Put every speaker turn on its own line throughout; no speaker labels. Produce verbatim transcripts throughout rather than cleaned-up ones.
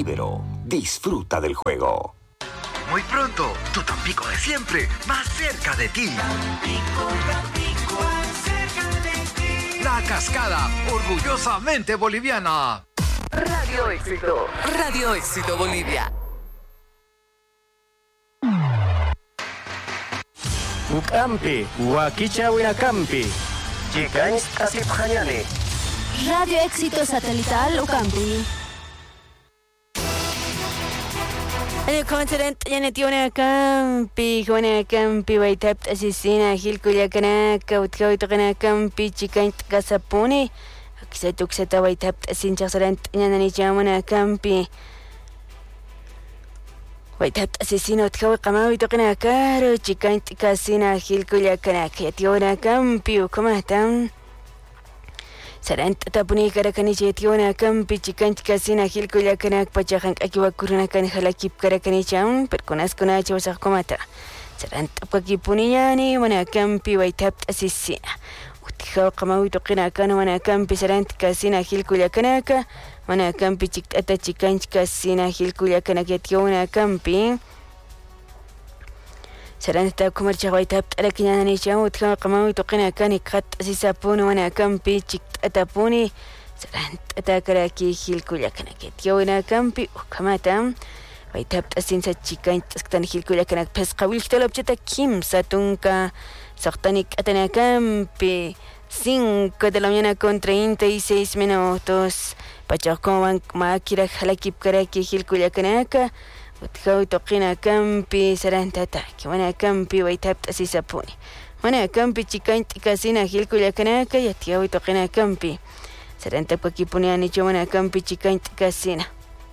Ibero, disfruta del juego.
Muy pronto, tu Tampico de siempre, más cerca de ti.
Tampico, Tampico, más cerca de ti.
La Cascada, orgullosamente boliviana.
Radio Éxito. Radio Éxito Bolivia.
Ukampi, Huaquicha Huinakampi. Chicanis Asip Jayale.
Radio Éxito Satelital Ucampi.
Ayo konserent yanetiona kampi kona kampi waitap asisina hilkuya kana kautkau tokana kampi chikaint kasapuni akisatuk seta waitap asin chasarant yanani jamana kampi waitap asisina utkau qamawi tokana karo chikaint kasina hilkuya kana kationa kampi ukamatan Sarant tapuni karakani chetiona kampi chikanch kasina hilkuya kanak pachahan akiwa kuruna kan halakip karakani cham perkonas kona chawsa komata Sarant tapakipuni yani wana kampi waitap asisina utikaw qamawi toqina kana wana kampi sarant kasina hilkuya kanaka wana kampi chiktata chikanch kasina hilkuya kanak yetiona kampi Saranta kumar chawaitap talakinya ni cham utikaw qamawi toqina kanik khat asisapuna wana kampi chik atapuni sarant atakaraki hilkuya kanak yawina kampi ukamata waitap asin sa chikan tastan hilkuya kanak pesqawil kitolopchata kim satunka saqtanik atana kampi cinco de la mañana con treinta y seis minutos pachakoman makira halakip karaki hilkuya kanaka utkaw toqina kampi saranta ataki wana kampi waitap asisapuni Wana kampi chikan tikasina hilkuya kanaka yatiawi toqina kampi saranta pakipuniani wana kampi chikan tikasina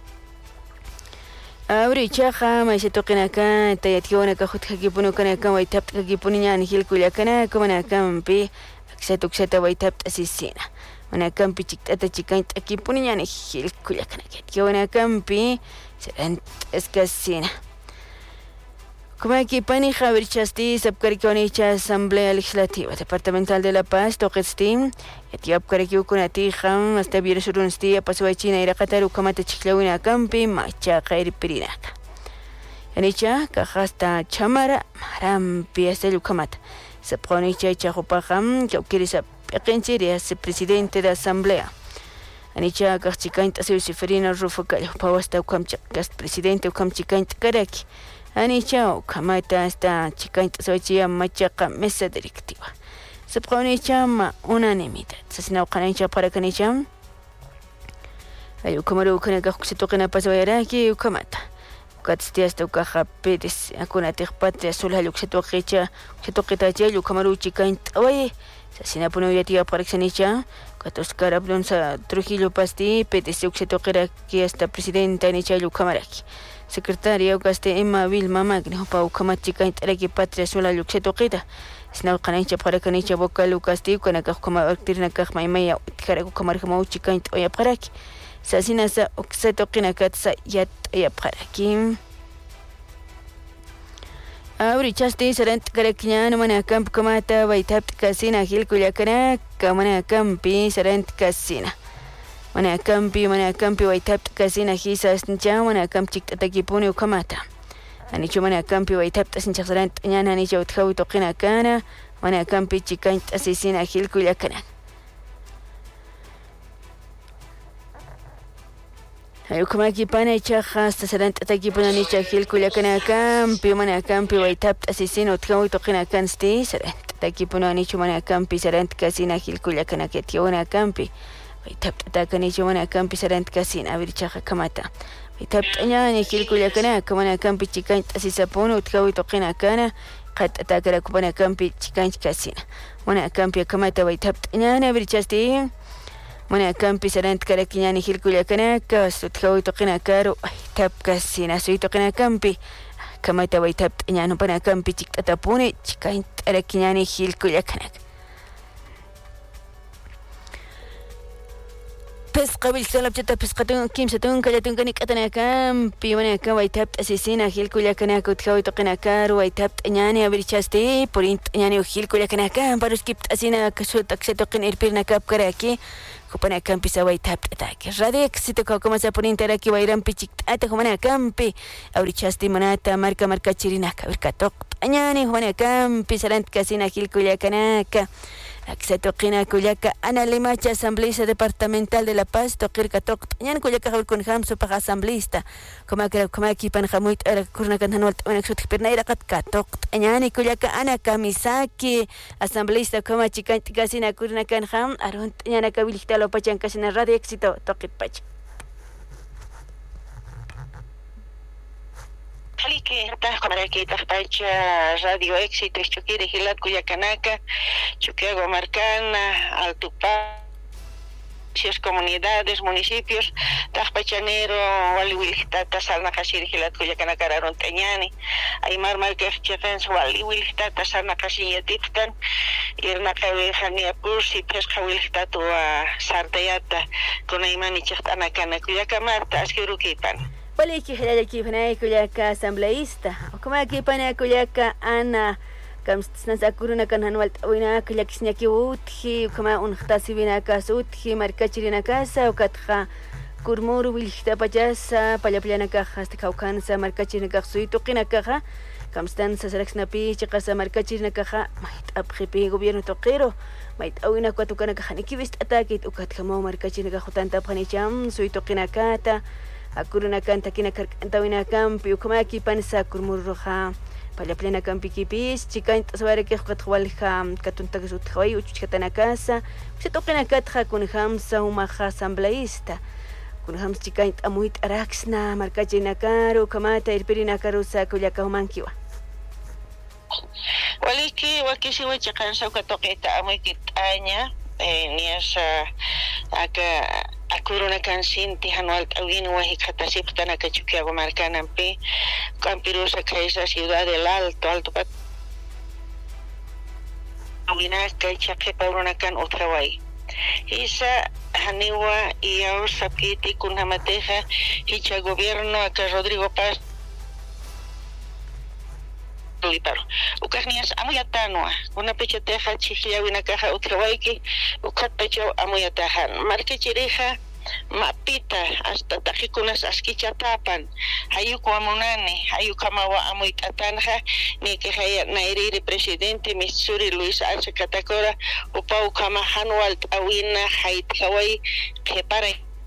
Abri chaja maisha toqina kan tayatiwana kahut hakipunu kanaka waitap kakipuniani hilkuya kanaka wana kampi aksatuk waitap asisina wana kampi chiktata chikan takipuniani hilkuya kanaka yatiwana kampi saranta eskasina Como que pani Javier Chasti, subcariconicha Asamblea Legislativa Departamental de La Paz, Toquestim, Etiop Caraquiu Kunatijam, hasta Vieresurunstía, Pasuachina, Irakataru, Kamata Chiclawina Campi, Macha, Kairi Pirinaca. Anicha, Cajasta Chamara, Marampi, hasta Lukamata. Saponicha Chajopajam, que quiere pequeña presidente de Asamblea. Anicha, Cachicaint, Asiferina Rufo Callo, Pawasta, Ukamchak, presidente Ukamchikant Karaki. Anicha kamata hasta chikaint sochia machaqa mesa directiva. Sapqawnicha ma unanimidad. Sasina uqanaycha para kanicha. Ayu kamaru ukanaqa huksituqina pasawayaraki ukamata. Ukatsti hasta ukaqa pedes akunatiq patria sulha luksituqicha uksituqitacha ayu kamaru chikaint away. Sasina punuyatiqa paraksanicha. Katoskara blonsa Trujillo pasti pedes uksituqiraki hasta presidenta anicha ayu kamaraki. Secretaria Auguste Emma Vilma Magno pa ukamachika intaraki patria sola luxetoqita sina qanaycha parakanicha boca Lucas tiu kanaka kuma aktirna kaq maymaya utkaraku kamarjama uchika int oya paraki sasina sa uksetoqina katsa yat oya paraki Abri chasti sarant karakiñana mana kamp kamata waitap kasina hilkuya kana kamana kampi sarant kasina Wana kampi wana kampi waitap kasina hisa asncha wana kampi takipuni ukamata. Anicho wana kampi waitap asincha sarant nyana anicho utkawi toqina kana wana kampi chikaint asisina hilkuya kana. Ayo kamaki pana ichaja hasta sarant takipuni anicha hilkuya kana kampi wana kampi waitap asisina utkawi toqina kansti sarant takipuni anicho wana kampi sarant kasina hilkuya kana ketio wana kampi. Waitap takanicho wana kampi sarant kasina abirichaja kamata. Waitap tanyani hilkuya kana kamana kampi chikaint asisapunu utkawi toqina kana qat takara kupana kampi chikaint kasina. Wana kampi kamata waitap tanyani abirichasti wana kampi sarant karakiñani hilkuya kana kas utkawi toqina karo waitap kasina sui toqina kampi kamata waitap tanyani pana kampi chiktatapuni chikaint karakiñani hilkuya kana. Pesca bilsalap chata pescatun kimsatun kalatun kanik atana kampi wana ka waitap asisina hilkuya kana kutkawi toqina karo waitap tanyani abirichasti porint tanyani hilkuya kana kan paruskip asina kasut aksetoqin irpirna kap karaki kupana kampi sawai tap atake radio éxito como se pone interaki wairan pichik ata humana kampi aurichasti manata marca marca chirinaka virkatok añani humana kampi salant kasina hilkuyakanaka Aksato qina kuyaka ana limacha asambleísta departamental de La Paz toqirka toq ñan kuyaka hawil kun ham supa asambleísta como que como aquí pan hamuit era kurna kan hanwal tawana ksut pirnaira qatka toq ñani kuyaka ana kamisaki asambleísta como chikan kasina kurna kan ham arun ñana kabilikta lo pachan kasina radio éxito toqit pach
Haliki tah kamaraki tah pacha radio éxito chukiri hilat kuyakanaka Chuquiago Marcana Altupa cias comunidades municipios tah pachanero wali wilhtata salna kasir hilat kuyakanaka raron teñani aymar marka chefens wali wilhtata salna kasiyatitkan irna kawe khania kursi pes khawilhtatu sartayata kunaymani chihtana kana kuyakamarta askirukipan
Wali ki hilala ki panay kuyaka asambleísta o como aquí panay kuyaka ana kam snasa kuruna kan hanwal tawina kuyak snyaki uthi como un htasi bina kasuthi markachirina casa o katha kurmur wilhta pajasa palaplana kaha hasta kaukansa markachirina kasuito qina kaha kam stan sasalaksna pi chiqasa markachirina kaha mait abkhipi gobierno toqiro mait awina kwatukana kaha nikivist atakit ukat kamo markachirina kahutanta phanicham suito qina kata Akuruna kanta kina karkantawina kampi ukamaki pansa kurmurroja pala plena kampi kipis chikan taswara que qatwalha katuntak sutkhawai uchkatana casa se toqina katja kun hamsa umaja asambleísta kun hams chikan amuit araxna markachina karo kamata irpirina karusa kuyaka humankiwa
Waliki wakisi wachakan sauka toqita amuikit anya niasa aka akuruna kan sinti hanual tawin wahi khatasip tana ka Chuquiago Marcana pe campirosa kaisa ciudad del alto alto pat awina ka chaqe pauruna kan otrawai isa haniwa iyo sapiti kunhamateja hicha gobierno aka Rodrigo Paz Liparo. Ukahnias amuyatanwa. Una pechateja chihia wina caja utrawaiki. Ukat pecho amuyatahan. Marque chireja mapita hasta tajikunas askichatapan. Hayuku amunani. Hayukamawa amuytatanja. Ni que haya nairiri presidente Missouri Luis Arce Catacora. Upau kama hanwalt awina haitkawai kepara.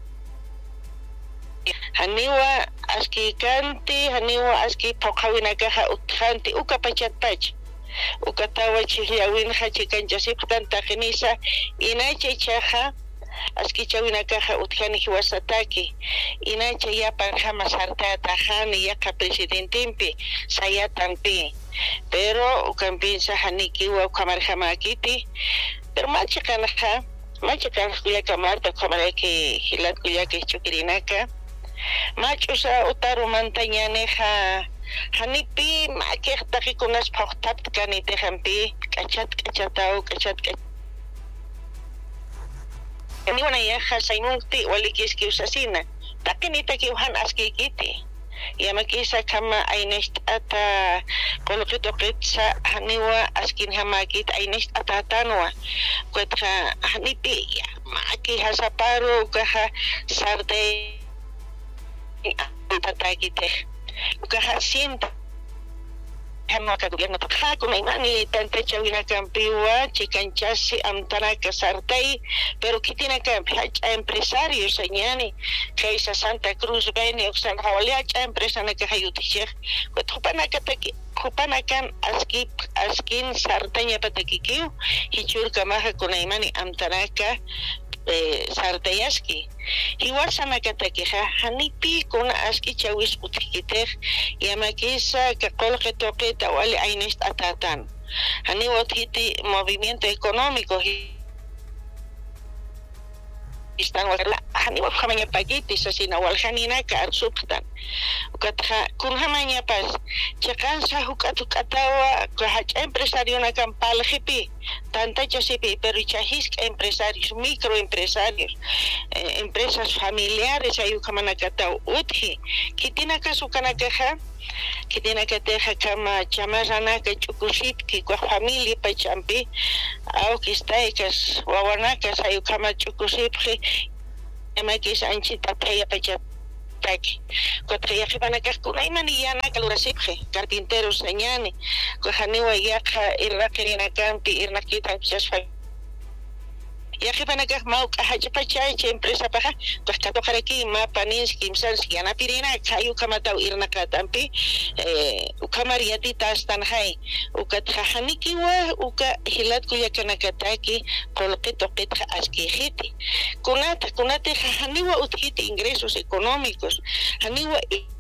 Haniwa aski kanti haniwa aski pokawina kaha utkanti uka pachat pach uka tawa chihiawin hachi kanchasip tanta genisa inache chaha aski chawina kaha utkani hiwasataki inache yapan hama sarta tahani yaka presidentimpi sayatanpi pero ukan pinsa hanikiwa ukamarhamakiti pero machikanaha machikanaha kuyaka marta kamaraki hilat kuyaka chukirinaka Machusa utaru mantañaneja hanipi makeh tajikunas pahtat kanite hampi kachat kachatao kachat ni wana yaja sainunti walikiski usasina takinita kiuhan askikiti yamakisa kama ainest ata kolokito qitsa haniwa askin hamakit ainest ata tanwa kwetra hanipi maki hasaparo kaha sarde tatakite ukahasinta hano ka gobierno takha kuna imani tante chawina kampiwa chikanchasi amtana kasartai pero kitina kampi hacha empresario señani kaisa Santa Cruz bene oksan hawali hacha empresa na kahayutishek kutupana kataki kupana kan aski askin sartanya patakikiu hichur kamaha kuna imani amtana ka Eh, sartayaski hiwasana katakeja hanipi kuna aski chawis utikiter yamakisa ka kolqe toqeta wali ainest atatan hani wotiti movimiento económico están wala hani wa khamanya pakiti sa sinawal hanina ka arsuptan ukatha kunhamanya pas chakansa hukatu katawa kahach empresario na kampalhipi tanta chasipi pero chahisk empresarios microempresarios eh, empresas familiares ayukamana katau uthi kitina kasukana kaha kitina kateja kama chamarana que chukuship que kwa familia pachampi au kistaikas wawanakas ayukama chukuship emakis anchita paya pachat taki kuat ya khibana ka kunay maniyana kalurasiphe carpinteros señani ko haniwa yakha irraqirina kampi irnaqita chasfa ya khibana ka mau ka haja pachay empresa paha to kato kharaki ma panins kimsan siana pirina kayu kamatau irnaqa tampi eh ukamariati tastan hay ukat khaniki wa uka hilat ku yakana kataki kolqito qitha askihiti kunata kunata haniwa uthiti ingresos económicos haniwa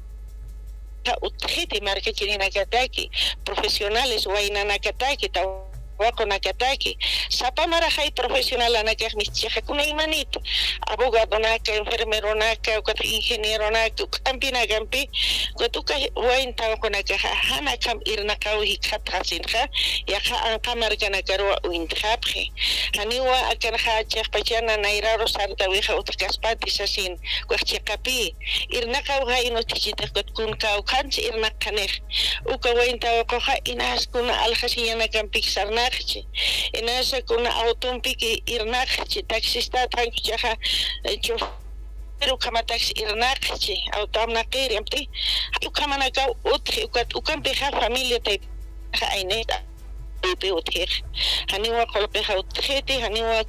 uthiti marketing nakataki profesionales wainana kataki taw wako nakataki sapa marahay profesional anaka mischija kuna imanito abogado naka enfermero naka ukat ingeniero naka kampina kampi kutuka wainta kunaka hana kam irna kawi khathasinha yakha anqamar kana karwa uintkhaphe haniwa akan kha pachana nairaro sarta wiha utkaspati sasin kwachikapi irna kawha inotichita kun kaw khanch irna khaneh uka wainta ko kha inas kuna alkhasiyana kampi sarna inasa kuna autompiki irnaqchi taxista tankichaha choferu kama taxi irnaqchi automna qiriamti ukamana ka uthi ukat ukampeha familia tay aineta pe uthir haniwa kolpeha uthiti haniwa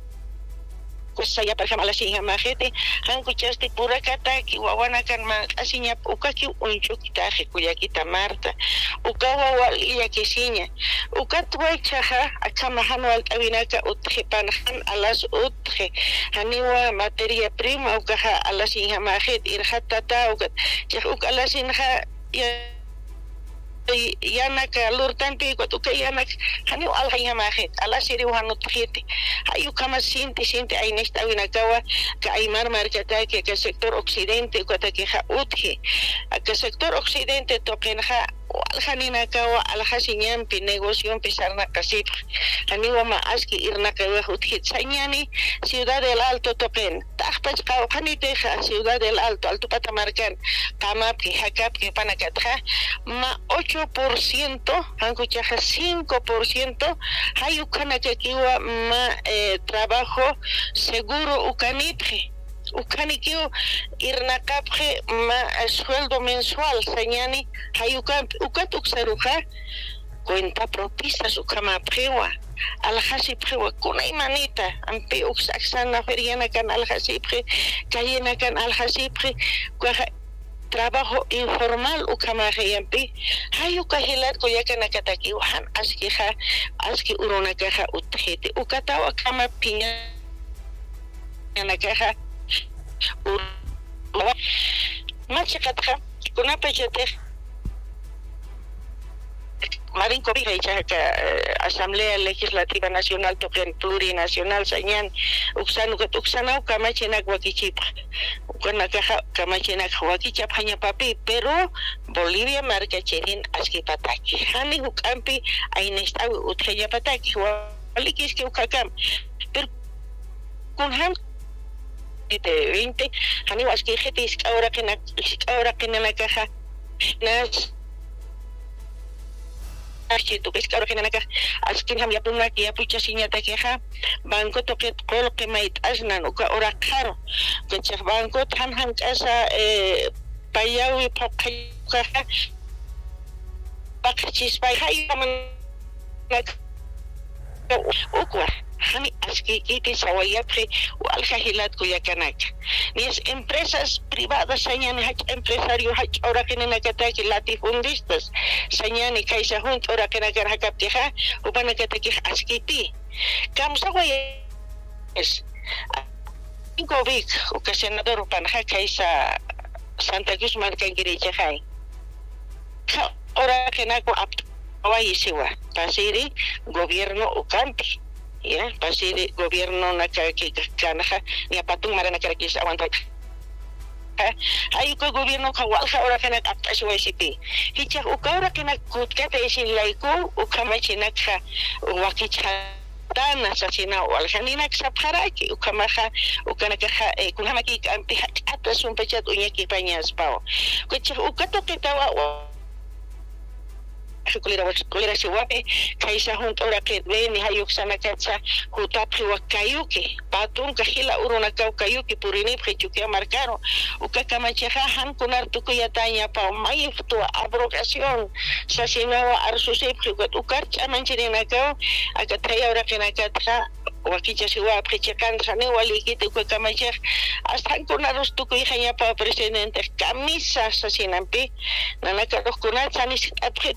kusaya parham ala singa mahete hanku chasti pura kata ki wawana kan ma asinya ukaki unchu kita kuya kita marta ukawa wa iya kisinya ukatwa chaha akama hanwal awinaka uthipan han alas uthi haniwa materia prima ukaha ala singa mahet irhatta ta ukat chah ukala sinha ya yanak lur tampi ko to kayanak hanu alhaya mahet ala siri wanu tkhiti ayu kama sinti sinti ay nesta winakawa ka ay mar markata ke ka sector occidente ko ta ke ha uthi ka sector occidente to kenha alhanina kawa alhasinyam pi negocio empezar na kasip ani wa ma aski irna kawa uthi sanyani ciudad del alto token tahpach ka khanite kha ciudad del alto alto patamarkan kama ki hakap ke panakatha ma ocho por ciento aunque ya cinco por ciento hay ukana que kiwa ma eh, trabajo seguro ukanipre ukanikio irnaqapre ma sueldo mensual señani hay ukan ukat uksaruja cuenta propisa su kama prewa alhasi prewa kunay manita ampe uksaksana feriana kan alhasi pre kayena kan alhasi pre trabajo informal ukama hayampi hayu kahilat ko yakana kataki uhan aski ha aski urona kaha uthete ukatawa kama pinya yana kaha ur machikatha kuna pechete Marin Kobi hecha ka Asamblea Legislativa Nacional token plurinacional sanyan uksan ukat uksana kama chena wakichip ukana kaha kama chena wakichap hanya papi pero Bolivia marca cherin aski pataki hani ukampi ainesta uthaya pataki walikis ke ukakam pero kunhan ite veinte hani waski hetis ahora que na ahora que na kaha nas Archito que es claro que naka askin ham yapuna que apucha sinya ta queja banco toque colo que mait asnan uka ora caro que chef banco tan han asa eh payawi pakai ka bakchis pai hay man ukwa hani aski kiti sawaya pre wal kahilat ko yakanak nis empresas privadas señan hach empresario hach ora que nakata ki latifundistas señan kaisa hunt ora que nakar hakaptiha upana kataki askiti kamsa ko es cinco big o que senador upana kaisa Santa Cruz marca gereja hay ora que nako ap waisiwa pasiri gobierno ukampi ya pasiri gobierno naka ki kanaha ni apatung mara naka kis awan hay que gobierno kawalja ahora que na kaptas wesipi hicha ukawra que na kutkata isin laiku ukamachinakha wakicha tana sasina walhanina ksapharaki ukamaha ukanakaha kunhamaki kampi hata sumpachat unyaki pañas pao kucha ukato kitawa kulira kulira siwape kaisa hunt ora ke beni hayuk sana katsa hutapri wakayuki patun kahila uruna kau kayuki purini phechuke marcaro ukakama cheha han kunar tuku yatanya pa mai futu abrogación sasina arsusep hukat ukar chamanchirina kau akataya ora kenakatra wakicha siwa prechekan sane walikite ukakama cheh hasta kunaros tuku ihanya pa presidente camisa sasinampi nanaka kunar sanis